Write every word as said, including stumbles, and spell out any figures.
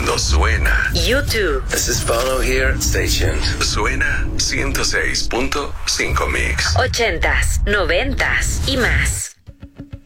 cuando suena. YouTube. This is Bono here. Stay tuned. Suena ciento seis punto cinco Mix. Ochentas, noventas y más.